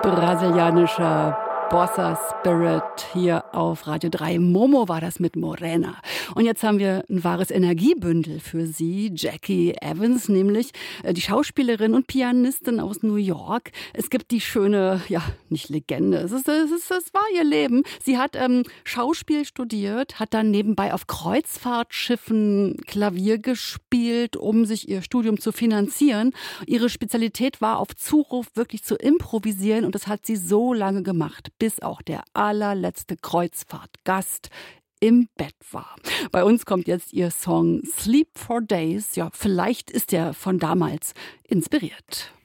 Brasilianischer Bossa Spirit hier auf Radio 3. Momo war das mit Morena. Und jetzt haben wir ein wahres Energiebündel für Sie, Jackie Evans, nämlich die Schauspielerin und Pianistin aus New York. Es gibt die schöne, ja, nicht Legende, es war ihr Leben. Sie hat Schauspiel studiert, hat dann nebenbei auf Kreuzfahrtschiffen Klavier gespielt, um sich ihr Studium zu finanzieren. Ihre Spezialität war, auf Zuruf wirklich zu improvisieren, und das hat sie so lange gemacht, bis auch der allerletzte Kreuzfahrtgast im Bett war. Bei uns kommt jetzt ihr Song Sleep for Days. Ja, vielleicht ist er von damals inspiriert.